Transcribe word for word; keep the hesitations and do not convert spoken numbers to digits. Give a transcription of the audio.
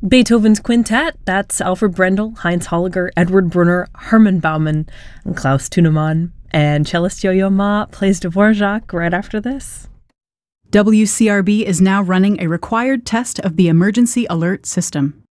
Beethoven's Quintet, that's Alfred Brendel, Heinz Holliger, Edward Brunner, Hermann Baumann, and Klaus Tunemann. And cellist Yo-Yo Ma plays Dvorak right after this. W C R B is now running a required test of the emergency alert system.